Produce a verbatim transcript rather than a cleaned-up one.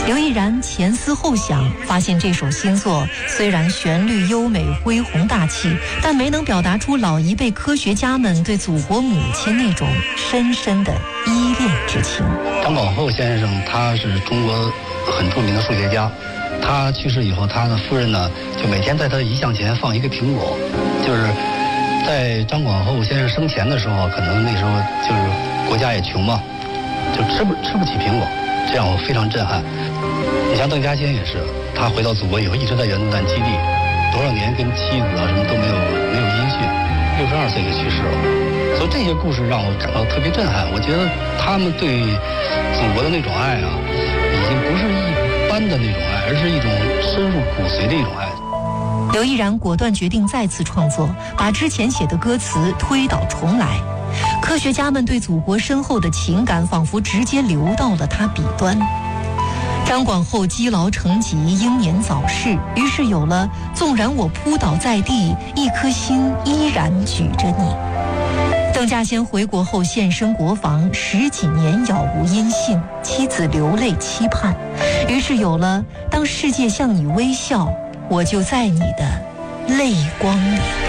刘毅然前思后想，发现这首新作虽然旋律优美、恢宏大气，但没能表达出老一辈科学家们对祖国母亲那种深深的依恋之情。 张广厚先生他是中国很著名的数学家，他去世以后，他的夫人呢就每天在他遗像前放一个苹果，就是在张广厚先生生前的时候，可能那时候就是国家也穷嘛，就吃不吃不起苹果，这让我非常震撼。你像邓稼先也是，他回到祖国以后一直在原子弹基地，多少年跟妻子啊什么都没有没有音讯，六十二岁就去世了。所以这些故事让我感到特别震撼。我觉得他们对祖国的那种爱啊，已经不是一般的那种爱，而是一种深入骨髓的一种爱。 刘毅然果断决定再次创作，把之前写的歌词推倒重来。科学家们对祖国深厚的情感仿佛直接流到了他笔端。张广厚积劳成疾，英年早逝，于是有了纵然我扑倒在地，一颗心依然举着你。邓稼先回国后现身国防，十几年杳无音信，妻子流泪期盼，于是有了当世界向你微笑，我就在你的泪光里。